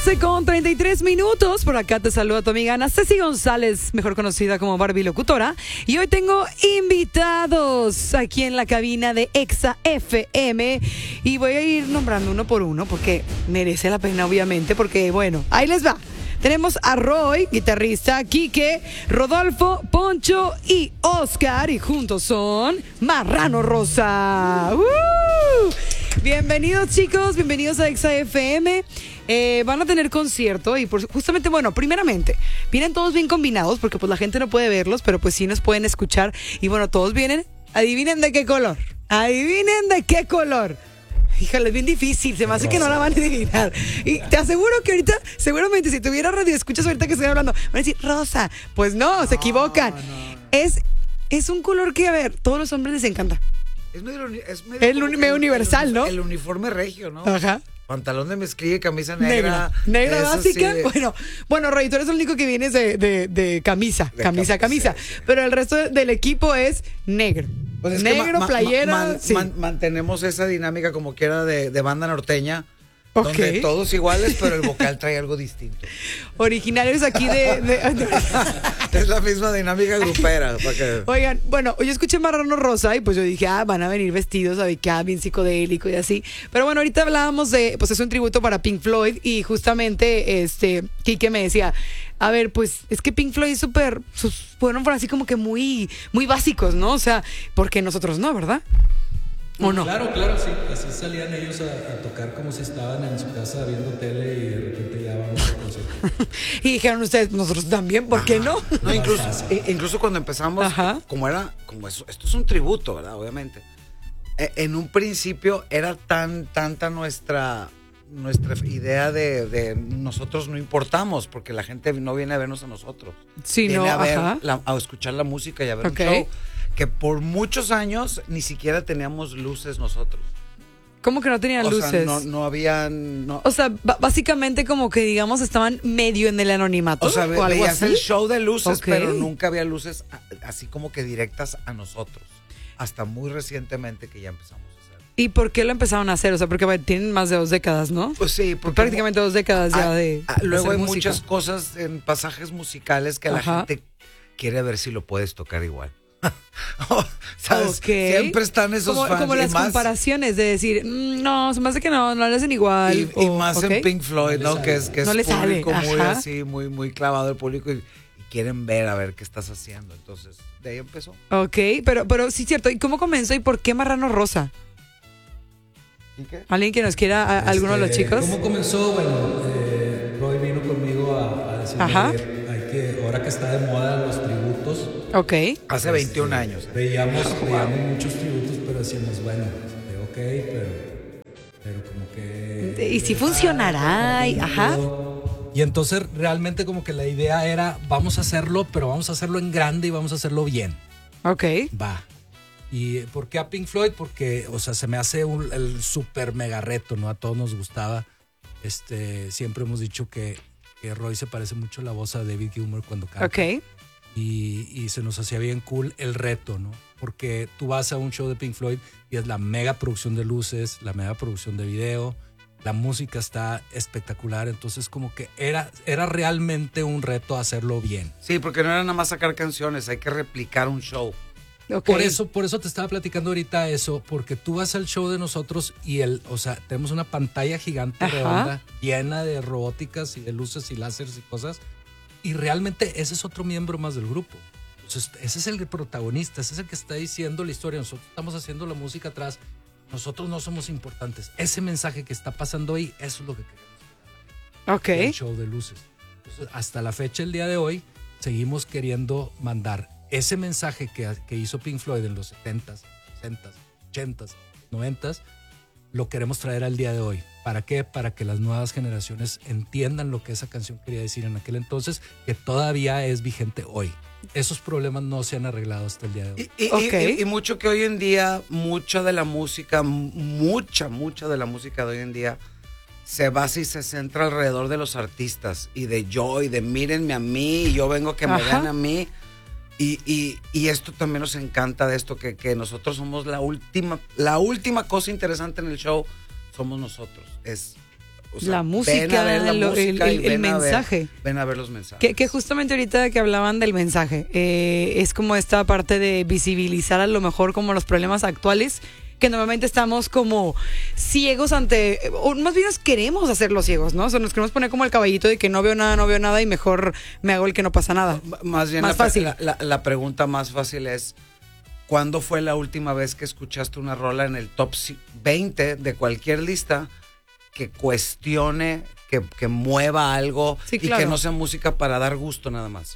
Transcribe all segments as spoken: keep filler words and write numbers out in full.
doce con treinta y tres minutos. Por acá te saluda tu amiga Ana Ceci González, mejor conocida como Barbie Locutora. Y hoy tengo invitados aquí en la cabina de Exa F M. Y voy a ir nombrando uno por uno porque merece la pena, obviamente. Porque, bueno, ahí les va. Tenemos a Roy, guitarrista, Quique, Rodolfo, Poncho y Oscar. Y juntos son Marrano Rosa. ¡Uh! Bienvenidos, chicos, bienvenidos a Exa F M. Eh, van a tener concierto y por, justamente, bueno, primeramente, vienen todos bien combinados porque pues la gente no puede verlos, pero pues sí nos pueden escuchar. Y bueno, todos vienen, adivinen de qué color, adivinen de qué color. Híjole, es bien difícil, se me hace que no la van a adivinar. Y te aseguro que ahorita, seguramente si tuviera radio escuchas ahorita que estoy hablando, van a decir rosa. Pues no, se equivocan. No, no. Es, es un color que, a ver, todos los hombres les encanta. Es medio, es medio el uni, medio universal, el, ¿no? El uniforme regio, ¿no? Ajá. Pantalón de mezclilla y camisa negra. Negra, negra básica. Sí. Bueno, bueno, Roy, tú eres el único que vienes de, de, de camisa, de camisa, camisa. Sí. Pero el resto del equipo es negro. Pues es negro, ma, playera. Ma, man, sí. man, mantenemos esa dinámica como quiera de, de banda norteña. Okay. Donde todos iguales, pero el vocal trae algo distinto. Originarios aquí de... de... Es la misma dinámica grupera. Para que... Oigan, bueno, yo escuché Marrano Rosa y pues yo dije, ah, van a venir vestidos, ¿sabes qué? Bien psicodélico y así. Pero bueno, ahorita hablábamos de, pues es un tributo para Pink Floyd y justamente, este, Quique me decía, a ver, pues es que Pink Floyd es súper, fueron así como que muy, muy básicos, ¿no? O sea, porque nosotros no, ¿verdad? ¿O no? Claro, claro, sí. Así salían ellos a, a tocar como si estaban en su casa viendo tele y de repente ya vamos a concierto. Y dijeron ustedes, nosotros también, ¿por qué no? No, incluso, incluso cuando empezamos, Ajá. como era, como eso, esto es un tributo, ¿verdad? Obviamente. En un principio era tan, tanta nuestra, nuestra idea de, de nosotros no importamos, porque la gente no viene a vernos a nosotros. Sí, viene no, a ver, ajá. La, a escuchar la música y a ver okay. un show. Que por muchos años ni siquiera teníamos luces nosotros. ¿Cómo que no tenían o luces? Sea, no, no habían... No. O sea, básicamente como que digamos estaban medio en el anonimato. O sea, ¿o algo veías así? el show de luces, okay. pero nunca había luces así como que directas a nosotros. Hasta muy recientemente que ya empezamos a hacer. ¿Y por qué lo empezaron a hacer? O sea, porque tienen más de dos décadas, ¿no? Pues sí. Porque prácticamente dos décadas ya a, de a, Luego hay música. Muchas cosas en pasajes musicales que Ajá. la gente quiere ver si lo puedes tocar igual. ¿Sabes? Okay. Siempre están esos como, fans. Como las más, comparaciones de decir, mmm, no, se me hace que no, no le hacen igual. Y, o, y más okay. en Pink Floyd, ¿no? ¿no? Que es, que no es público sale. muy Ajá. así, muy, muy clavado el público y, y quieren ver a ver qué estás haciendo. Entonces, de ahí empezó. Ok, pero, pero sí, cierto. ¿Y cómo comenzó y por qué Marrano Rosa? ¿Y qué? ¿Alguien que nos quiera, a, este, alguno de los chicos? ¿Cómo comenzó? Bueno, eh, Roy vino conmigo a, a decirme Ajá. que hay que, ahora que está de moda los tributos. Ok. Hace veintiún años. Veíamos, veíamos muchos tributos, pero decíamos, bueno, este, ok, pero, pero como que... ¿Y si funcionará? Y, ajá. Y entonces realmente como que la idea era, vamos a hacerlo, pero vamos a hacerlo en grande y vamos a hacerlo bien. Ok. Va. ¿Y por qué a Pink Floyd? Porque, o sea, se me hace un, el súper mega reto, ¿no? A todos nos gustaba. Este, siempre hemos dicho que, que Roy se parece mucho a la voz a David Gilmour cuando canta. Ok. Y, y se nos hacía bien cool el reto, ¿no? Porque tú vas a un show de Pink Floyd y es la mega producción de luces, la mega producción de video, la música está espectacular, entonces como que era, era realmente un reto hacerlo bien. Sí, porque no era nada más sacar canciones, hay que replicar un show. Okay. Por eso, por eso te estaba platicando ahorita eso, porque tú vas al show de nosotros y el, o sea, tenemos una pantalla gigante Ajá. redonda, llena de robóticas y de luces y láseres y cosas, y realmente ese es otro miembro más del grupo. Entonces, ese es el protagonista, ese es el que está diciendo la historia. Nosotros estamos haciendo la música atrás, nosotros no somos importantes. Ese mensaje que está pasando ahí, eso es lo que queremos. Ok. El show de luces. Entonces, hasta la fecha, el día de hoy, seguimos queriendo mandar ese mensaje que, que hizo Pink Floyd en los setentas, sesentas, ochentas, noventas, lo queremos traer al día de hoy. ¿Para qué? Para que las nuevas generaciones entiendan lo que esa canción quería decir en aquel entonces, que todavía es vigente hoy. Esos problemas no se han arreglado hasta el día de hoy. Y, y, okay. y, y mucho que hoy en día, mucha de la música, mucha, mucha de la música de hoy en día se basa y se centra alrededor de los artistas y de yo y de mírenme a mí y yo vengo a que me vean a mí. Y, y, y esto también nos encanta de esto, que, que nosotros somos la última, la última cosa interesante en el show, somos nosotros. Es O sea, la música, ven a ver la lo- música el, y el- el ven a ver- mensaje. ven a ver los mensajes. Que, que justamente ahorita que hablaban del mensaje, eh, es como esta parte de visibilizar a lo mejor como los problemas actuales, que normalmente estamos como ciegos ante, o más bien nos queremos hacer los ciegos, ¿no? O sea, nos queremos poner como el caballito de que no veo nada, no veo nada y mejor me hago el que no pasa nada. M- Más bien Más la, fácil. La, la- la pregunta más fácil es, ¿cuándo fue la última vez que escuchaste una rola en el top ci- veinte de cualquier lista que cuestione, que, que mueva algo Sí, y claro. que no sea música para dar gusto nada más?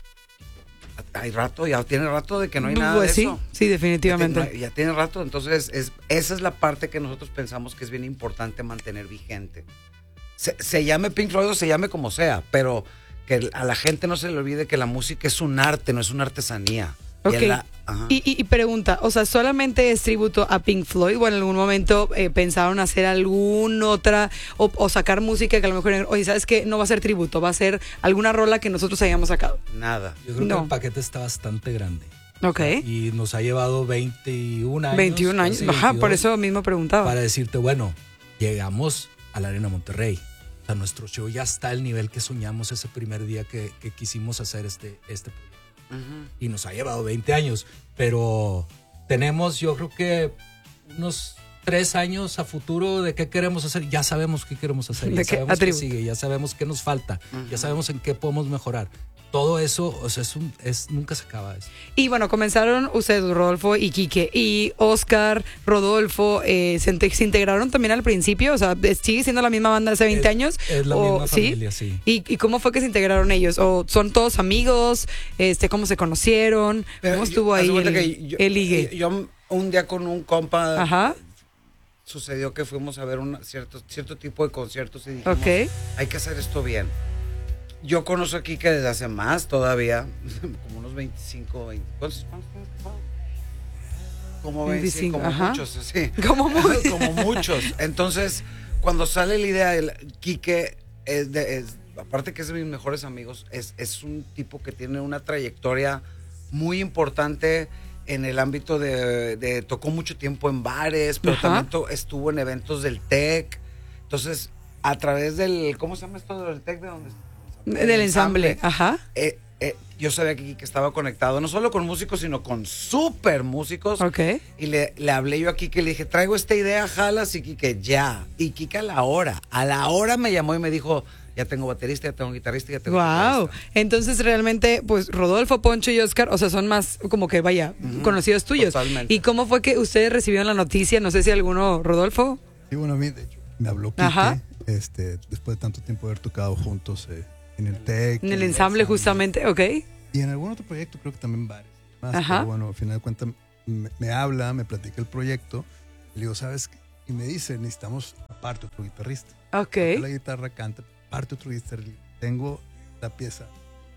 Hay rato, ya tiene rato de que no hay nada Pues de sí, eso. sí, definitivamente. Ya tiene, ya tiene rato, entonces es, esa es la parte que nosotros pensamos que es bien importante mantener vigente. Se, se llame Pink Floyd o se llame como sea, pero que a la gente no se le olvide que la música es un arte, no es una artesanía. Y Ok. en la- ajá. Y, y- y pregunta, o sea, ¿solamente es tributo a Pink Floyd o en algún momento eh, pensaron hacer alguna otra o, o sacar música que a lo mejor, oye, ¿sabes qué? No va a ser tributo, va a ser alguna rola que nosotros hayamos sacado. Nada. Yo creo No. que el paquete está bastante grande. Ok. Y nos ha llevado veintiún años. veintiún años. casi Ajá, por veintidós, eso mismo preguntaba. Para decirte, bueno, llegamos a la Arena Monterrey. O sea, nuestro show ya está al nivel que soñamos ese primer día que, que quisimos hacer este, este proyecto. Ujú. Y nos ha llevado veinte años, pero tenemos yo creo que unos tres años a futuro de qué queremos hacer. Ya sabemos qué queremos hacer, ¿De ya qué? sabemos qué Atributo. sigue, ya sabemos qué nos falta, Ujú. ya sabemos en qué podemos mejorar. Todo eso, o sea, es un, es, nunca se acaba eso. Y bueno, comenzaron ustedes, Rodolfo y Quique, y Oscar, Rodolfo, eh, se, inte- se integraron también al principio, o sea, ¿sigue siendo la misma banda de hace veinte Es- años? es la o, misma familia, sí. ¿Y, ¿Y cómo fue que se integraron ellos? ¿O son todos amigos? Este, ¿Cómo se conocieron? Pero ¿Cómo yo- estuvo haz ahí de cuenta el, que yo- el ligue? Yo un día con un compa Ajá, sucedió que fuimos a ver un cierto, cierto tipo de conciertos y dijimos, ok. hay que hacer esto bien. Yo conozco a Kike desde hace más todavía, como unos veinticinco, veinte. ¿Cuántos cuántos tienes casado? Como veinticinco, veinticinco, como ajá. muchos, sí. Como muy- Como muchos. Entonces, cuando sale la idea, el Kike es de, es, aparte que es de mis mejores amigos, es, es un tipo que tiene una trayectoria muy importante en el ámbito de, de tocó mucho tiempo en bares, pero Ajá. también to- estuvo en eventos del TEC. Entonces, a través del, ¿cómo se llama esto del TEC? ¿De dónde? Del ensamble, ajá. Eh, eh, yo sabía que, que estaba conectado no solo con músicos, sino con súper músicos. Ok. Y le, le hablé yo a Kike y le dije, traigo esta idea, jalas, y Kike, ya. Y Kike a la hora, a la hora me llamó y me dijo, ya tengo baterista, ya tengo guitarrista, ya tengo Wow. tecladista". Entonces realmente, pues Rodolfo, Poncho y Oscar, o sea, son más como que vaya, Ujú, conocidos tuyos. totalmente. ¿Y cómo fue que ustedes recibieron la noticia? No sé si alguno, Rodolfo. Sí, bueno, a mí, de hecho, me habló Quique, Ajá. este, después de tanto tiempo de haber tocado juntos eh, en el TEC. En el ensamble, justamente, ok. Y en algún otro proyecto, creo que también varios. Más, Ajá. pero bueno, al final de cuentas me, me habla, me platica el proyecto. Le digo, ¿sabes qué? Y me dice, necesitamos aparte otro guitarrista. Ok. La guitarra canta, aparte otro guitarrista. Tengo la pieza.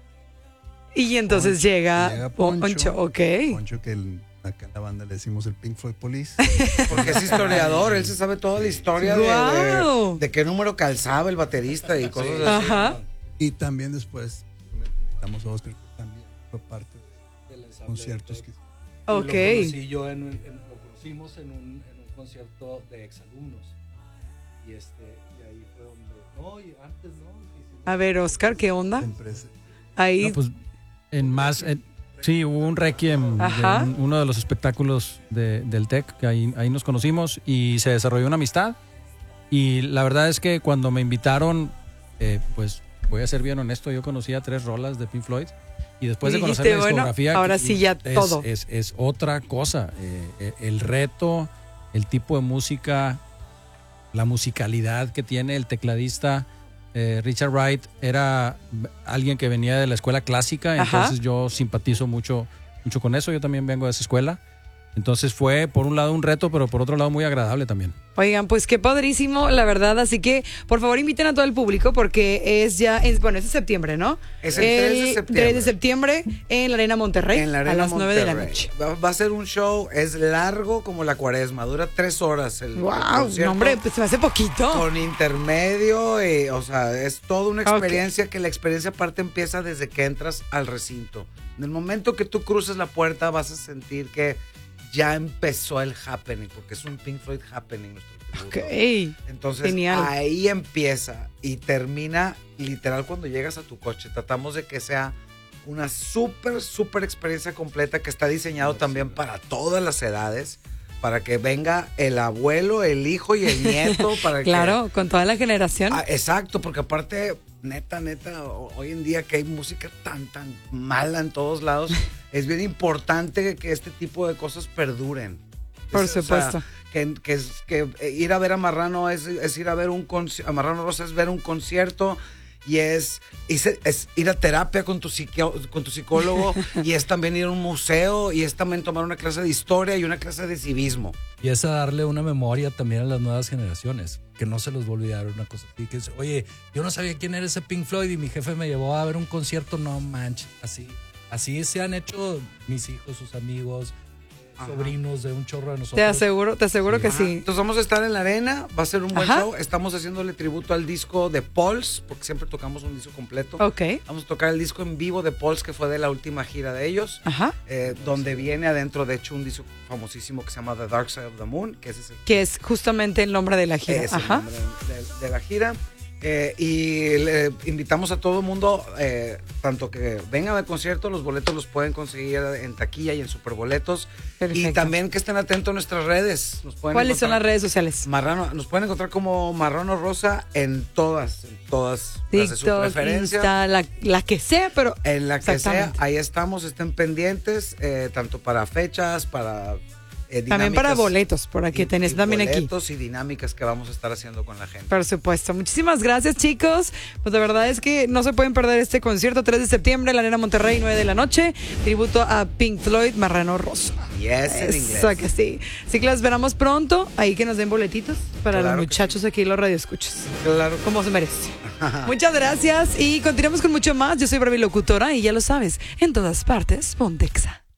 Y entonces Poncho, llega, llega Poncho, Poncho, ok. Poncho, que el- acá en la banda le decimos el Pink Floyd Police. Porque es historiador, él se sabe toda la historia de- Guau. de, de qué número calzaba el baterista y cosas así. Ajá. Y también después invitamos a Oscar, que también fue parte de Del los ensamble conciertos del que TEC. Ok. Y Lo conocí yo en, un- en- lo conocimos en un, en un concierto de exalumnos. Y este, y ahí fue donde. No, y antes no. hicimos- A ver, Oscar, ¿qué onda? la empresa. Ahí. No, pues en más, en- sí, hubo un requiem de Ajá. un- uno de los espectáculos de- del TEC, que ahí, ahí nos conocimos y se desarrolló una amistad. Y la verdad es que cuando me invitaron, eh, pues voy a ser bien honesto, yo conocía tres rolas de Pink Floyd. Y después de conocer Dijiste, la bueno, discografía, ahora que- sí ya es, todo. Es, es otra cosa. Eh, eh, el reto, el tipo de música, la musicalidad que tiene el tecladista. eh, Richard Wright era alguien que venía de la escuela clásica, Ajá. entonces yo simpatizo mucho, mucho con eso. Yo también vengo de esa escuela. Entonces fue por un lado un reto, pero por otro lado muy agradable también. Oigan, pues qué padrísimo, la verdad. Así que, por favor, inviten a todo el público porque es ya, es, bueno, es de septiembre, ¿no? Es el tres de septiembre. tres de septiembre en la Arena Monterrey En la Arena a las nueve de la Monterrey. noche. Va, va a ser un show, es largo como la cuaresma, dura tres horas el, el Wow, concierto. no, hombre, pues se me hace poquito. Con intermedio, y, o sea, es toda una Ok. experiencia que la experiencia aparte empieza desde que entras al recinto. En el momento que tú cruces la puerta vas a sentir que ya empezó el happening, porque es un Pink Floyd happening. Nuestro tributo. Ok. Entonces Genial. ahí empieza y termina literal cuando llegas a tu coche. Tratamos de que sea una súper, súper experiencia completa que está diseñado también para todas las edades, para que venga el abuelo, el hijo y el nieto. Para Claro, que, con toda la generación. Ah, exacto, porque aparte, neta, neta, hoy en día que hay música tan, tan mala en todos lados, es bien importante que este tipo de cosas perduren. Por Es, o supuesto. sea, que, que, es- que ir a ver a Marrano es, es ir a ver un concierto, a Marrano Rosa es ver un concierto y es, es, es ir a terapia con tu, psiquio- con tu psicólogo y es también ir a un museo y es también tomar una clase de historia y una clase de civismo. Y es a darle una memoria también a las nuevas generaciones, que no se los va a olvidar una cosa así, que es, oye, yo no sabía quién era ese Pink Floyd y mi jefe me llevó a ver un concierto, no manches, así, así se han hecho mis hijos, sus amigos, Ajá. sobrinos de un chorro de nosotros. Te aseguro, te aseguro que Ajá. sí. Entonces vamos a estar en la arena, va a ser un buen Ajá. show. Estamos haciéndole tributo al disco de Pulse, porque siempre tocamos un disco completo. Ok. Vamos a tocar el disco en vivo de Pulse, que fue de la última gira de ellos, Ajá. eh, donde viene adentro, de hecho, un disco famosísimo que se llama The Dark Side of the Moon, que ese es el, Que es justamente el nombre de la gira. es el Ajá. nombre de, de- de la gira. Eh, y le invitamos a todo el mundo, eh, tanto que vengan al concierto, los boletos los pueden conseguir en taquilla y en Superboletos. Perfecto. Y también que estén atentos a nuestras redes. Nos pueden ¿Cuáles son encontrar- las redes sociales? Marrano, nos pueden encontrar como Marrano Rosa en todas, en todas las de su TikTok, preferencia. Insta, la, la que sea, pero En la que sea, Exactamente. ahí estamos, estén pendientes, eh, tanto para fechas, para eh, también para dinámicas boletos, por aquí y- tenés y también aquí. boletos y dinámicas que vamos a estar haciendo con la gente. Por supuesto. Muchísimas gracias, chicos. Pues la verdad es que no se pueden perder este concierto, tres de septiembre, la Arena Monterrey, nueve de la noche. Tributo a Pink Floyd, Marrano Rosa. Yes, en inglés. Eso que sí. Así que las esperamos pronto. Ahí que nos den boletitos para Claro los que muchachos aquí, los radioescuchas. Claro. Como se merece. Muchas gracias y continuamos con mucho más. Yo soy Barbie Locutora y ya lo sabes, en todas partes, Pontexa.